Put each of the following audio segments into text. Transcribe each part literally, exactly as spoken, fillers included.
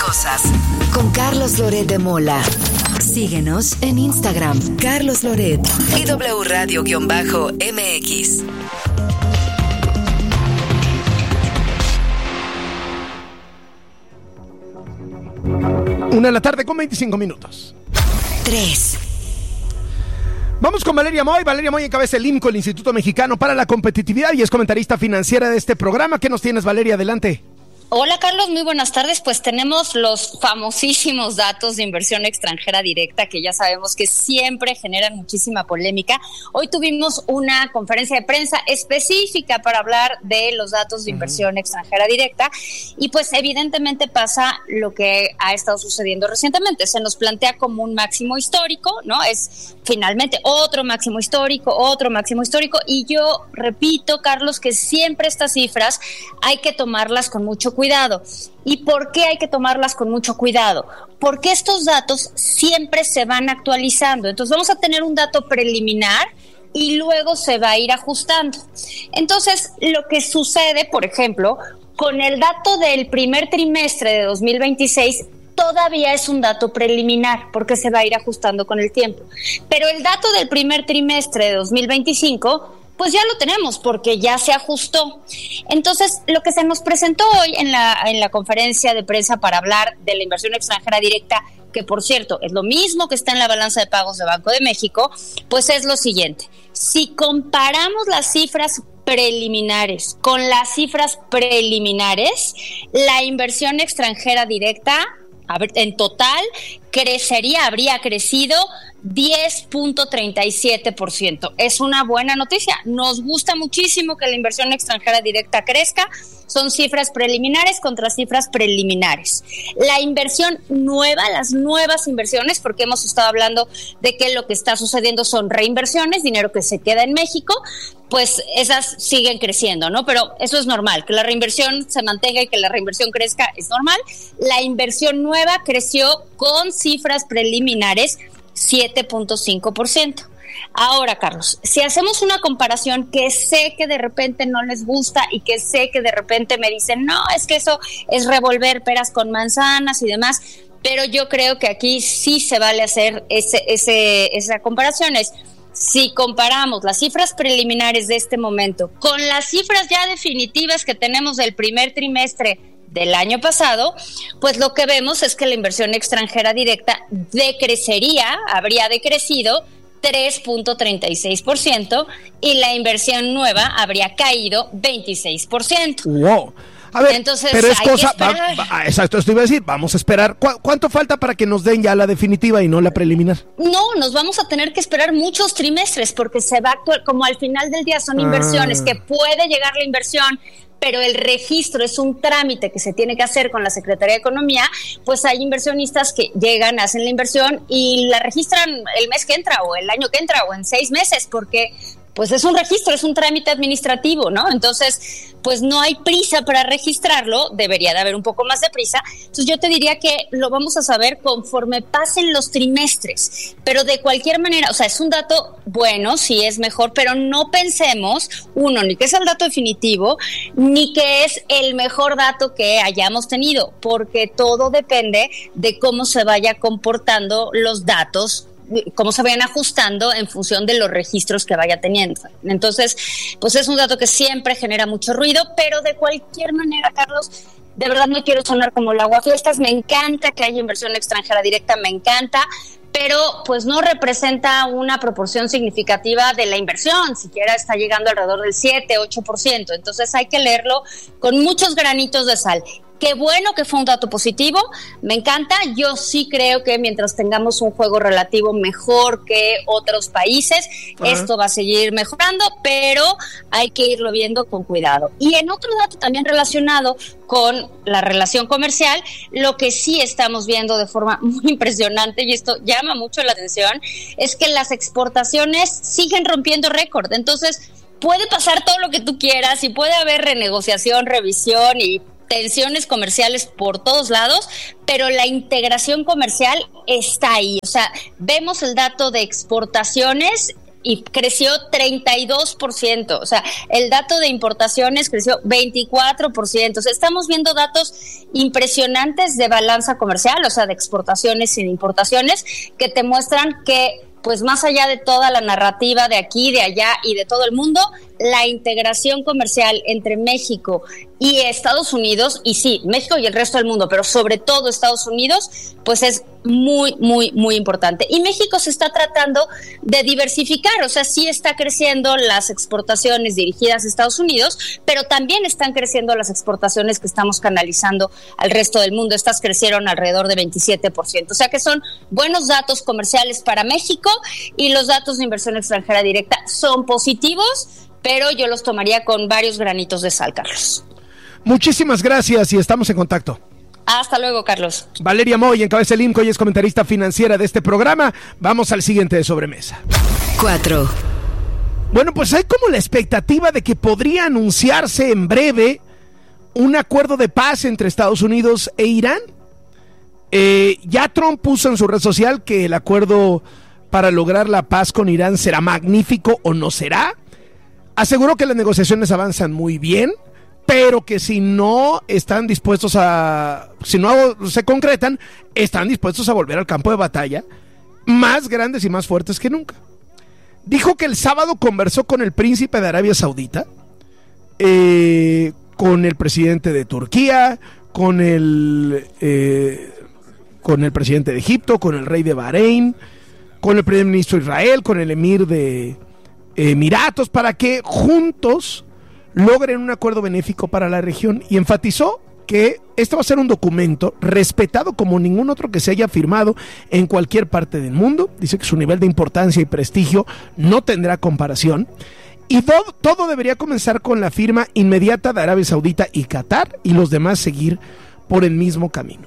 cosas con Carlos Loret de Mola. Síguenos en Instagram, Carlos Loret y W Radio-M X. Una de la tarde con veinticinco minutos. Tres. Vamos con Valeria Moy. Valeria Moy encabeza el I M C O, el Instituto Mexicano para la Competitividad, y es comentarista financiera de este programa. ¿Qué nos tienes, Valeria? Adelante. Hola Carlos, muy buenas tardes. Pues tenemos los famosísimos datos de inversión extranjera directa que ya sabemos que siempre generan muchísima polémica. Hoy tuvimos una conferencia de prensa específica para hablar de los datos de inversión uh-huh. extranjera directa y pues evidentemente pasa lo que ha estado sucediendo recientemente. Se nos plantea como un máximo histórico, ¿no? Es finalmente otro máximo histórico, otro máximo histórico, y yo repito, Carlos, que siempre estas cifras hay que tomarlas con mucho cuidado. Cuidado. ¿Y por qué hay que tomarlas con mucho cuidado? Porque estos datos siempre se van actualizando. Entonces vamos a tener un dato preliminar y luego se va a ir ajustando. Entonces, lo que sucede, por ejemplo, con el dato del primer trimestre de dos mil veintiséis, todavía es un dato preliminar porque se va a ir ajustando con el tiempo. Pero el dato del primer trimestre de dos mil veinticinco... pues ya lo tenemos porque ya se ajustó. Entonces, lo que se nos presentó hoy en la, en la conferencia de prensa para hablar de la inversión extranjera directa, que por cierto es lo mismo que está en la balanza de pagos de Banco de México, pues es lo siguiente. Si comparamos las cifras preliminares con las cifras preliminares, la inversión extranjera directa, a ver, en total, crecería, habría crecido diez punto treinta y siete por ciento. Es una buena noticia. Nos gusta muchísimo que la inversión extranjera directa crezca. Son cifras preliminares contra cifras preliminares. La inversión nueva, las nuevas inversiones, porque hemos estado hablando de que lo que está sucediendo son reinversiones, dinero que se queda en México, pues esas siguen creciendo, ¿no? Pero eso es normal, que la reinversión se mantenga y que la reinversión crezca es normal. La inversión nueva creció con cifras preliminares siete punto cinco por ciento. Ahora, Carlos, si hacemos una comparación que sé que de repente no les gusta y que sé que de repente me dicen, no, es que eso es revolver peras con manzanas y demás, pero yo creo que aquí sí se vale hacer ese, ese, esa comparación. Es, si comparamos las cifras preliminares de este momento con las cifras ya definitivas que tenemos del primer trimestre del año pasado, pues lo que vemos es que la inversión extranjera directa decrecería, habría decrecido tres punto treinta y seis por ciento y la inversión nueva habría caído veintiséis por ciento. Wow. A ver, entonces, pero es hay cosa, que va, va, exacto, esto iba a decir, vamos a esperar. ¿Cu- ¿Cuánto falta para que nos den ya la definitiva y no la preliminar? No, nos vamos a tener que esperar muchos trimestres porque se va a actuar, como al final del día son inversiones, ah. que puede llegar la inversión, pero el registro es un trámite que se tiene que hacer con la Secretaría de Economía, pues hay inversionistas que llegan, hacen la inversión y la registran el mes que entra o el año que entra o en seis meses, porque pues es un registro, es un trámite administrativo, ¿no? Entonces, pues no hay prisa para registrarlo, debería de haber un poco más de prisa. Entonces yo te diría que lo vamos a saber conforme pasen los trimestres, pero de cualquier manera, o sea, es un dato bueno, sí es mejor, pero no pensemos, uno, ni que es el dato definitivo, ni que es el mejor dato que hayamos tenido, porque todo depende de cómo se vaya comportando los datos, cómo se vayan ajustando en función de los registros que vaya teniendo. Entonces, pues es un dato que siempre genera mucho ruido, pero de cualquier manera, Carlos, de verdad no quiero sonar como el aguafiestas, me encanta que haya inversión extranjera directa, me encanta, pero pues no representa una proporción significativa de la inversión, siquiera está llegando alrededor del siete, ocho por ciento, entonces hay que leerlo con muchos granitos de sal. Qué bueno que fue un dato positivo, me encanta. Yo sí creo que mientras tengamos un juego relativo mejor que otros países, uh-huh. esto va a seguir mejorando, pero hay que irlo viendo con cuidado. Y en otro dato también relacionado con la relación comercial, lo que sí estamos viendo de forma muy impresionante, y esto llama mucho la atención, es que las exportaciones siguen rompiendo récord. Entonces, puede pasar todo lo que tú quieras y puede haber renegociación, revisión y tensiones comerciales por todos lados, pero la integración comercial está ahí. O sea, vemos el dato de exportaciones y creció treinta y dos por ciento. O sea, el dato de importaciones creció veinticuatro por ciento. O sea, estamos viendo datos impresionantes de balanza comercial, o sea, de exportaciones y de importaciones, que te muestran que, pues más allá de toda la narrativa de aquí, de allá y de todo el mundo, la integración comercial entre México y Estados Unidos, y sí, México y el resto del mundo, pero sobre todo Estados Unidos, pues es muy, muy, muy importante. Y México se está tratando de diversificar, o sea, sí está creciendo las exportaciones dirigidas a Estados Unidos, pero también están creciendo las exportaciones que estamos canalizando al resto del mundo. Estas crecieron alrededor de veintisiete por ciento. O sea que son buenos datos comerciales para México, y los datos de inversión extranjera directa son positivos, pero yo los tomaría con varios granitos de sal, Carlos. Muchísimas gracias y estamos en contacto. Hasta luego, Carlos. Valeria Moy encabeza el IMCO y es comentarista financiera de este programa. Vamos al siguiente de sobremesa. Cuatro. Bueno, pues hay como la expectativa de que podría anunciarse en breve un acuerdo de paz entre Estados Unidos e Irán. Eh, ya Trump puso en su red social que el acuerdo para lograr la paz con Irán será magnífico o no será. Aseguró que las negociaciones avanzan muy bien, pero que si no están dispuestos a, si no se concretan, están dispuestos a volver al campo de batalla, más grandes y más fuertes que nunca. Dijo que el sábado conversó con el príncipe de Arabia Saudita, eh, con el presidente de Turquía, con el, eh, con el presidente de Egipto, con el rey de Bahrein, con el primer ministro de Israel, con el emir de Emiratos, para que juntos logren un acuerdo benéfico para la región, y enfatizó que este va a ser un documento respetado como ningún otro que se haya firmado en cualquier parte del mundo. Dice que su nivel de importancia y prestigio no tendrá comparación, y todo, todo debería comenzar con la firma inmediata de Arabia Saudita y Qatar, y los demás seguir por el mismo camino.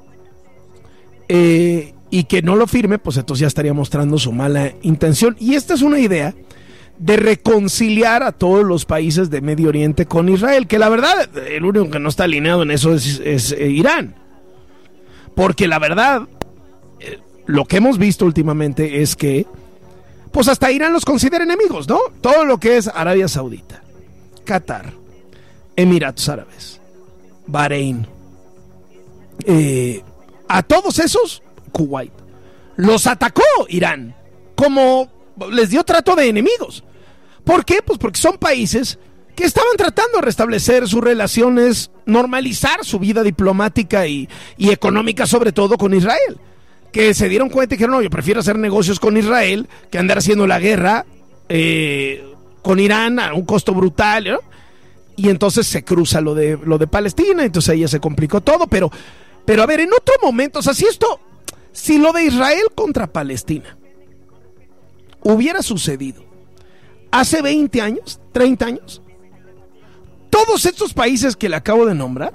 Eh, y que no lo firme, pues entonces ya estaría mostrando su mala intención. Y esta es una idea de reconciliar a todos los países de Medio Oriente con Israel, que la verdad, el único que no está alineado en eso es, es eh, Irán. Porque la verdad, eh, lo que hemos visto últimamente es que, pues hasta Irán los considera enemigos, ¿no? Todo lo que es Arabia Saudita, Qatar, Emiratos Árabes, Bahrein, eh, a todos esos, Kuwait, los atacó Irán, como les dio trato de enemigos. ¿Por qué? Pues porque son países que estaban tratando de restablecer sus relaciones, normalizar su vida diplomática y, y económica, sobre todo con Israel, que se dieron cuenta y dijeron, no, yo prefiero hacer negocios con Israel que andar haciendo la guerra eh, con Irán a un costo brutal, ¿no? Y entonces se cruza lo de, lo de Palestina, entonces ahí ya se complicó todo, pero, pero a ver, en otro momento, o sea, si esto, si lo de Israel contra Palestina hubiera sucedido hace veinte años, treinta años, todos estos países que le acabo de nombrar,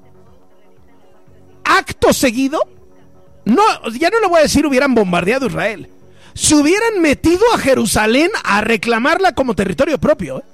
acto seguido, no, ya no le voy a decir hubieran bombardeado Israel, se hubieran metido a Jerusalén a reclamarla como territorio propio, ¿eh?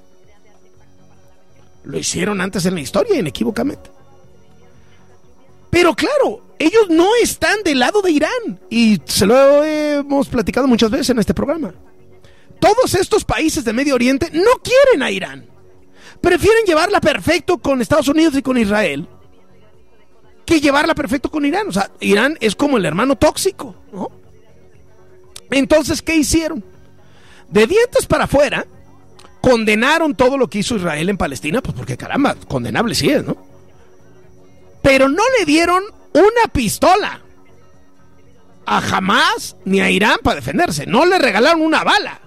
Lo hicieron antes en la historia, inequívocamente. Pero claro, ellos no están del lado de Irán, y se lo hemos platicado muchas veces en este programa. Todos estos países de Medio Oriente no quieren a Irán, prefieren llevarla perfecto con Estados Unidos y con Israel que llevarla perfecto con Irán. O sea, Irán es como el hermano tóxico, ¿no? Entonces, ¿qué hicieron? De dientes para afuera, condenaron todo lo que hizo Israel en Palestina, pues porque caramba, condenable sí es, ¿no? Pero no le dieron una pistola a Hamás ni a Irán para defenderse, no le regalaron una bala,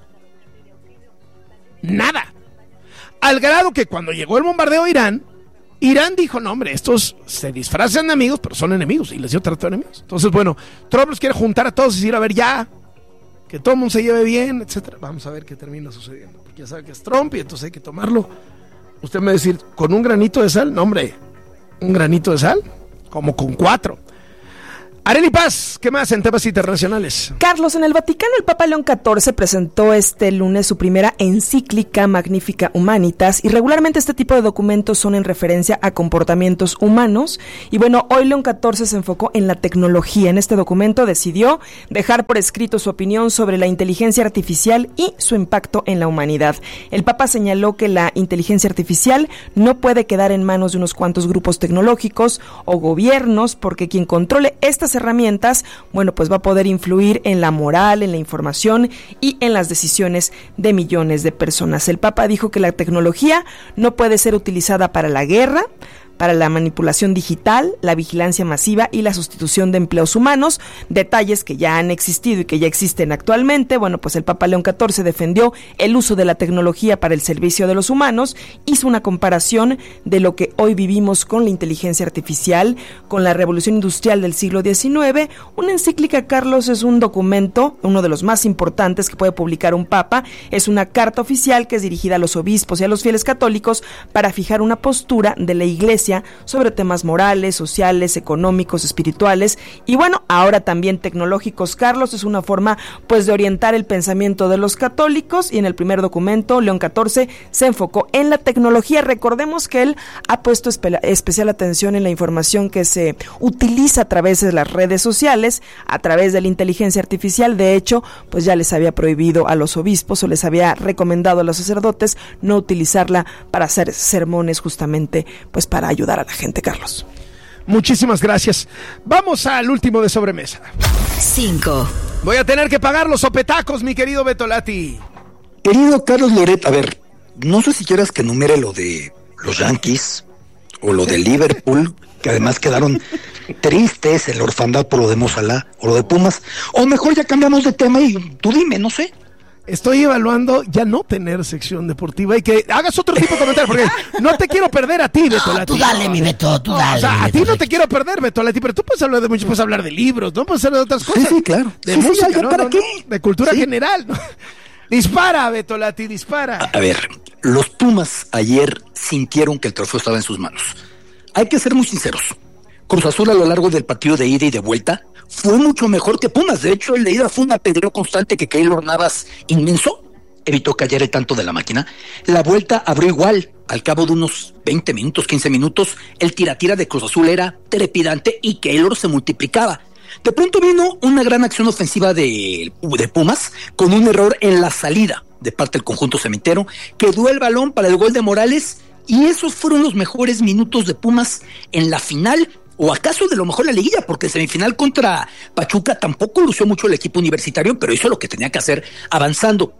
nada. Al grado que cuando llegó el bombardeo a Irán, Irán dijo, no hombre, estos se disfrazan de amigos, pero son enemigos, y les dio trato de enemigos. Entonces, bueno, Trump los quiere juntar a todos y decir, a ver, ya, que todo el mundo se lleve bien, etcétera. Vamos a ver qué termina sucediendo, porque ya sabe que es Trump y entonces hay que tomarlo. Usted me va a decir, ¿con un granito de sal? No hombre, un granito de sal, como con cuatro. Arely Paz, ¿qué más en temas internacionales? Carlos, en el Vaticano el Papa León catorce presentó este lunes su primera encíclica Magnificat Humanitas, y regularmente este tipo de documentos son en referencia a comportamientos humanos. Y bueno, hoy León catorce se enfocó en la tecnología. En este documento decidió dejar por escrito su opinión sobre la inteligencia artificial y su impacto en la humanidad. El Papa señaló que la inteligencia artificial no puede quedar en manos de unos cuantos grupos tecnológicos o gobiernos, porque quien controle estas herramientas, bueno, pues va a poder influir en la moral, en la información y en las decisiones de millones de personas. El Papa dijo que la tecnología no puede ser utilizada para la guerra, para la manipulación digital, la vigilancia masiva y la sustitución de empleos humanos, detalles que ya han existido y que ya existen actualmente. Bueno, pues el Papa León catorce defendió el uso de la tecnología para el servicio de los humanos, hizo una comparación de lo que hoy vivimos con la inteligencia artificial, con la revolución industrial del siglo diecinueve. Una encíclica, Carlos, es un documento, uno de los más importantes que puede publicar un papa, es una carta oficial que es dirigida a los obispos y a los fieles católicos para fijar una postura de la Iglesia sobre temas morales, sociales, económicos, espirituales y bueno, ahora también tecnológicos. Carlos, es una forma pues de orientar el pensamiento de los católicos, y en el primer documento León catorce se enfocó en la tecnología. Recordemos que él ha puesto espe- especial atención en la información que se utiliza a través de las redes sociales, a través de la inteligencia artificial. De hecho, pues ya les había prohibido a los obispos o les había recomendado a los sacerdotes no utilizarla para hacer sermones, justamente pues para ayudar ayudar a la gente, Carlos. Muchísimas gracias. Vamos al último de sobremesa. Cinco. Voy a tener que pagar los sopetacos, mi querido Betolati. Querido Carlos Loret, a ver, no sé si quieras que enumere lo de los Yankees o lo de Liverpool, que además quedaron tristes, el orfandad por lo de Mo Salah, o lo de Pumas, o mejor ya cambiamos de tema y tú dime, no sé. Estoy evaluando ya no tener sección deportiva y que hagas otro tipo de comentario, porque no te quiero perder a ti, Betolati. Tú dale, mi Beto, tú dale. O sea, a mi ti Beto, no te quiero perder, Betolati, pero tú puedes hablar de mucho, puedes hablar de libros, ¿no? Puedes hablar de otras cosas. Sí, sí, claro. De sí, música, sí, ya, ¿no? ¿para no, qué? no, de cultura Sí. general, ¿no? Dispara, Betolati, dispara. A, a ver, los Pumas ayer sintieron que el trofeo estaba en sus manos. Hay que ser muy sinceros. Cruz Azul a lo largo del partido de ida y de vuelta fue mucho mejor que Pumas. De hecho, el de ida fue un apedreo constante que Keylor Navas inmenso evitó que cayera el tanto de la máquina. La vuelta abrió igual. Al cabo de unos veinte minutos, quince minutos, el tira-tira de Cruz Azul era trepidante y Keylor se multiplicaba. De pronto vino una gran acción ofensiva de, de Pumas con un error en la salida de parte del conjunto cementero. Quedó el balón para el gol de Morales y esos fueron los mejores minutos de Pumas en la final, o acaso de lo mejor la liguilla, porque semifinal contra Pachuca tampoco lució mucho el equipo universitario, pero hizo lo que tenía que hacer avanzando.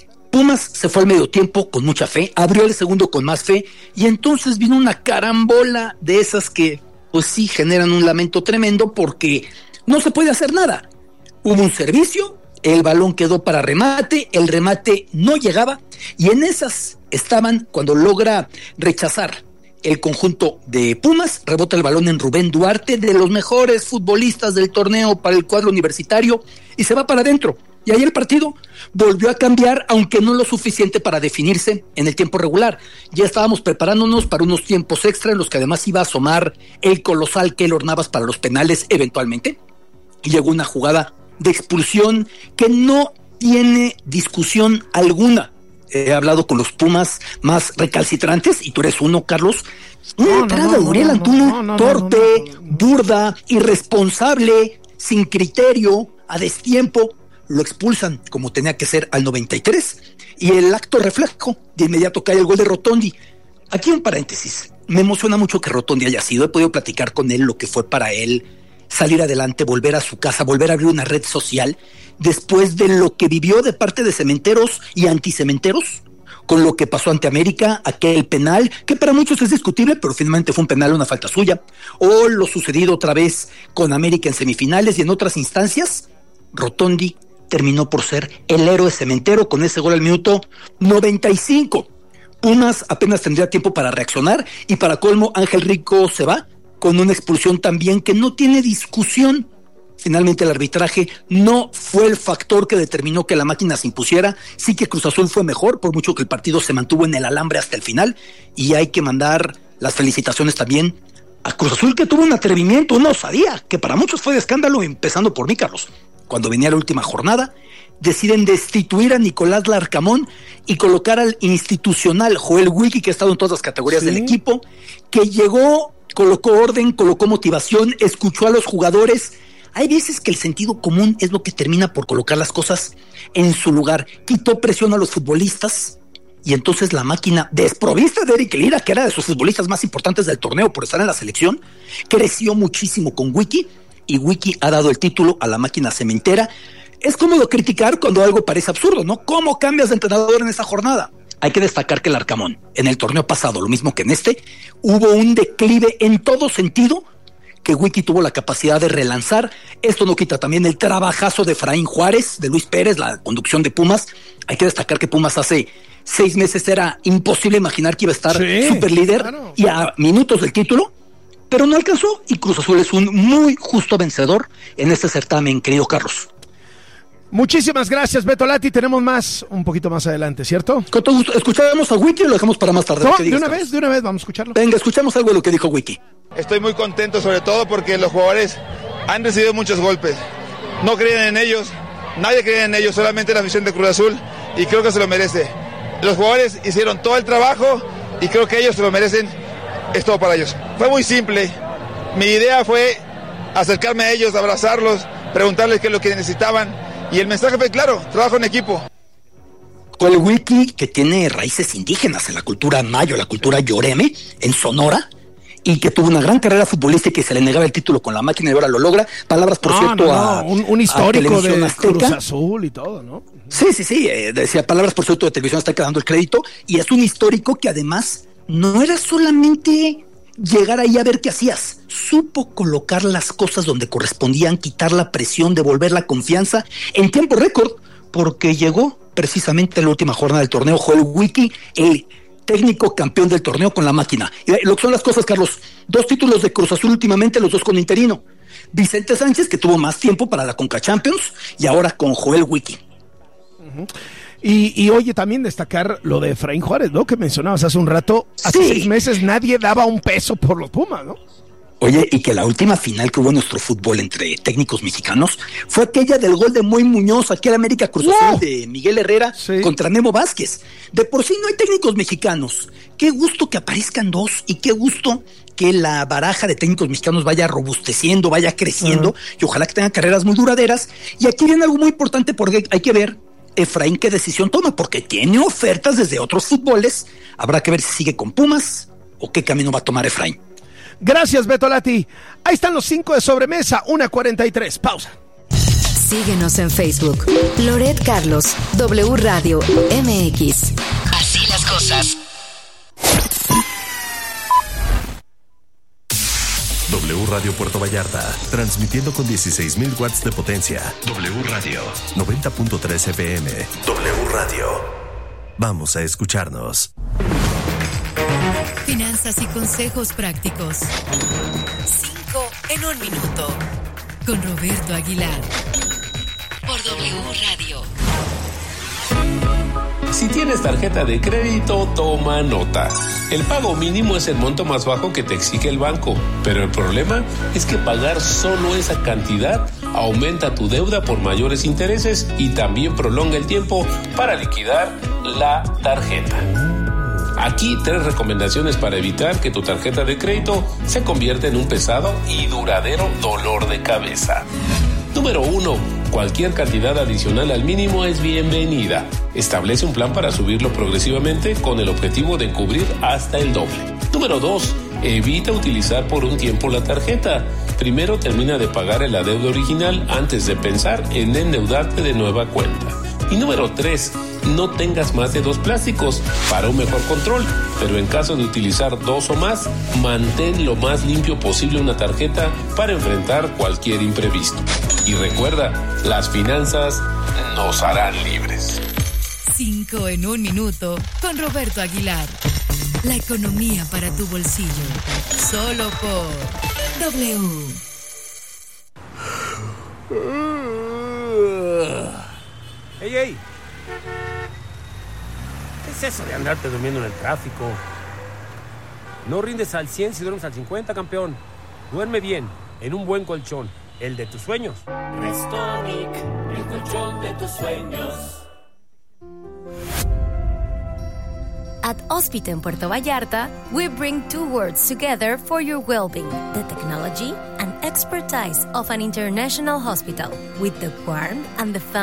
Pumas se fue al medio tiempo con mucha fe, abrió el segundo con más fe, y entonces vino una carambola de esas que, pues sí, generan un lamento tremendo porque no se puede hacer nada. Hubo un servicio, el balón quedó para remate, el remate no llegaba, y en esas estaban cuando logra rechazar el conjunto de Pumas, rebota el balón en Rubén Duarte, de los mejores futbolistas del torneo para el cuadro universitario, y se va para adentro. Y ahí el partido volvió a cambiar, aunque no lo suficiente para definirse en el tiempo regular. Ya estábamos preparándonos para unos tiempos extra en los que además iba a asomar el colosal Keylor Navas para los penales eventualmente. Y llegó una jugada de expulsión que no tiene discusión alguna. He hablado con los Pumas más recalcitrantes, y tú eres uno, Carlos. Una No, entrada no, de no, Uriel no, Antuna, no, no, no, torpe, no, no, no. burda, irresponsable, sin criterio, a destiempo. Lo expulsan como tenía que ser al noventa y tres, y el acto reflejo, de inmediato cae el gol de Rotondi. Aquí un paréntesis, me emociona mucho que Rotondi haya sido, he podido platicar con él lo que fue para él salir adelante, volver a su casa, volver a abrir una red social, después de lo que vivió de parte de cementeros y anticementeros, con lo que pasó ante América, aquel penal, que para muchos es discutible, pero finalmente fue un penal, una falta suya, o lo sucedido otra vez con América en semifinales y en otras instancias. Rotondi terminó por ser el héroe cementero con ese gol al minuto noventa y cinco. Pumas apenas tendría tiempo para reaccionar, y para colmo Ángel Rico se va con una expulsión también que no tiene discusión. Finalmente el arbitraje no fue el factor que determinó que la máquina se impusiera. Sí que Cruz Azul fue mejor, por mucho que el partido se mantuvo en el alambre hasta el final, y hay que mandar las felicitaciones también A Cruz Azul, que tuvo un atrevimiento, una osadía, que para muchos fue de escándalo, empezando por mí, Carlos. Cuando venía la última jornada, deciden destituir a Nicolás Larcamón y colocar al institucional Joel Wiki, que ha estado en todas las categorías sí. del equipo, que llegó, colocó orden, colocó motivación, escuchó a los jugadores. Hay veces que el sentido común es lo que termina por colocar las cosas en su lugar. Quitó presión a los futbolistas y entonces la máquina, desprovista de Eric Lira, que era de sus futbolistas más importantes del torneo por estar en la selección, creció muchísimo con Wiki, y Wiki ha dado el título a la máquina cementera. Es cómodo criticar cuando algo parece absurdo, ¿no? ¿Cómo cambias de entrenador en esa jornada? Hay que destacar que el Arcamón, en el torneo pasado, lo mismo que en este, hubo un declive en todo sentido que Wiki tuvo la capacidad de relanzar. Esto no quita también el trabajazo de Efraín Juárez, de Luis Pérez, la conducción de Pumas. Hay que destacar que Pumas hace seis meses era imposible imaginar que iba a estar sí, super líder claro. y a minutos del título, pero no alcanzó, y Cruz Azul es un muy justo vencedor en este certamen, querido Carlos. Muchísimas gracias, Beto Lati. Tenemos más un poquito más adelante, ¿cierto? Con todo gusto. ¿Escucharemos a Wiki o lo dejamos para más tarde? No, de una vez, de una vez, vamos a escucharlo. Venga, escuchamos algo de lo que dijo Wiki. Estoy muy contento, sobre todo porque los jugadores han recibido muchos golpes. No creen en ellos, nadie cree en ellos, solamente la afición de Cruz Azul, y creo que se lo merece. Los jugadores hicieron todo el trabajo y creo que ellos se lo merecen. Es todo para ellos. Fue muy simple. Mi idea fue acercarme a ellos, abrazarlos, preguntarles qué es lo que necesitaban, y el mensaje fue claro: trabajo en equipo. Con el Wiki, que tiene raíces indígenas en la cultura mayo, la cultura yoreme, en Sonora, y que tuvo una gran carrera futbolística y se le negaba el título con la máquina y ahora lo logra. Palabras, por no, cierto, no, no. a un, un histórico de Azteca. Cruz Azul y todo, ¿no? Sí, sí, sí, eh, decía palabras, por cierto, de Televisión Azteca dando el crédito, y es un histórico que además no era solamente llegar ahí a ver qué hacías, supo colocar las cosas donde correspondían, quitar la presión, devolver la confianza en tiempo récord, porque llegó precisamente a la última jornada del torneo Joel Wiki, el técnico campeón del torneo con la máquina. Y lo que son las cosas, Carlos, dos títulos de Cruz Azul últimamente, los dos con interino. Vicente Sánchez, que tuvo más tiempo para la Conca Champions, y ahora con Joel Wiki. Uh-huh. Y, y oye, también destacar lo de Efraín Juárez, ¿no? Que mencionabas hace un rato, hace sí. seis meses nadie daba un peso por los Pumas, ¿no? Oye, y que la última final que hubo en nuestro fútbol entre técnicos mexicanos fue aquella del gol de Moy Muñoz, aquí en América Cruz Azul, wow. de Miguel Herrera sí. contra Memo Vázquez. De por sí no hay técnicos mexicanos. Qué gusto que aparezcan dos y qué gusto que la baraja de técnicos mexicanos vaya robusteciendo, vaya creciendo uh-huh. y ojalá que tengan carreras muy duraderas. Y aquí viene algo muy importante porque hay que ver Efraín qué decisión toma, porque tiene ofertas desde otros fútboles. Habrá que ver si sigue con Pumas o qué camino va a tomar Efraín. Gracias, Beto Lati. Ahí están los cinco de sobremesa, una cuarenta y tres. Pausa. Síguenos en Facebook. Loret Carlos, W Radio M X. Así las cosas. W Radio Puerto Vallarta, transmitiendo con dieciséis mil watts de potencia. W Radio, noventa punto tres F M. W Radio. Vamos a escucharnos. Finanzas y consejos prácticos. Cinco en un minuto. Con Roberto Aguilar. Por W Radio. Si tienes tarjeta de crédito, toma nota. El pago mínimo es el monto más bajo que te exige el banco, pero el problema es que pagar solo esa cantidad aumenta tu deuda por mayores intereses y también prolonga el tiempo para liquidar la tarjeta. Aquí tres recomendaciones para evitar que tu tarjeta de crédito se convierta en un pesado y duradero dolor de cabeza. Número uno. Cualquier cantidad adicional al mínimo es bienvenida. Establece un plan para subirlo progresivamente con el objetivo de cubrir hasta el doble. Número dos. Evita utilizar por un tiempo la tarjeta. Primero termina de pagar el adeudo original antes de pensar en endeudarte de nueva cuenta. Y número tres. No tengas más de dos plásticos para un mejor control, pero en caso de utilizar dos o más, mantén lo más limpio posible una tarjeta para enfrentar cualquier imprevisto. Y recuerda, las finanzas nos harán libres. Cinco en un minuto con Roberto Aguilar. La economía para tu bolsillo. Solo por W. ¡Ey, ey! ¿Qué es eso de andarte durmiendo en el tráfico? No rindes al cien si duermes al cincuenta, campeón. Duerme bien, en un buen colchón, el de tus sueños. Restonic, el colchón de tus sueños. At Hospital en Puerto Vallarta, we bring two words together for your well-being: the technology and expertise of an international hospital, with the warmth and the family